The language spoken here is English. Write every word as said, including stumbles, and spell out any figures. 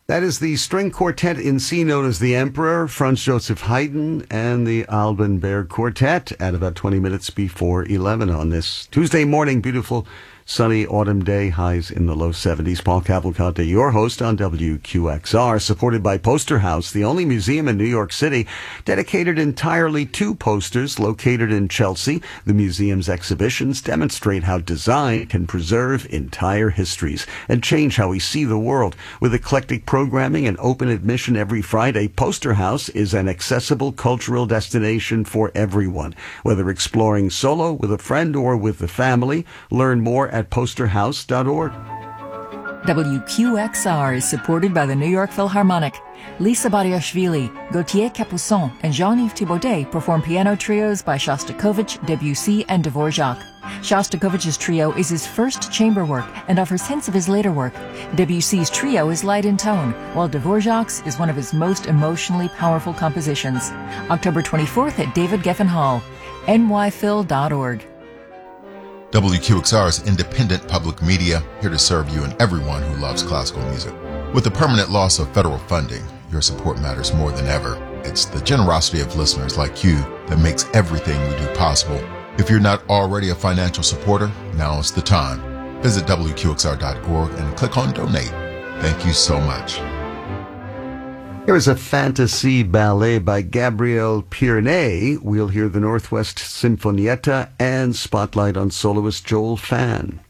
That is the string quartet in C known as the Emperor, Franz Joseph Haydn, and the Alban Berg Quartet at about twenty minutes before eleven on this Tuesday morning. Beautiful sunny autumn day, highs in the low seventies. Paul Cavalcante, your host on W Q X R, supported by Poster House, the only museum in New York City dedicated entirely to posters, located in Chelsea. The museum's exhibitions demonstrate how design can preserve entire histories and change how we see the world. With eclectic programming and open admission every Friday, Poster House is an accessible cultural destination for everyone. Whether exploring solo, with a friend, or with the family, learn more at poster house dot org. W Q X R is supported by the New York Philharmonic. Lisa Bariashvili, Gautier Capuçon, and Jean-Yves Thibaudet perform piano trios by Shostakovich, Debussy, and Dvorak. Shostakovich's trio is his first chamber work and offers hints of his later work. Debussy's trio is light in tone, while Dvorak's is one of his most emotionally powerful compositions. October twenty-fourth at David Geffen Hall. N Y phil dot org. W Q X R is independent public media, here to serve you and everyone who loves classical music. With the permanent loss of federal funding, your support matters more than ever. It's the generosity of listeners like you that makes everything we do possible. If you're not already a financial supporter, now is the time. Visit W Q X R dot org and click on Donate. Thank you so much. Here is a fantasy ballet by Gabriel Pirnet. We'll hear the Northwest Sinfonietta and spotlight on soloist Joel Fan.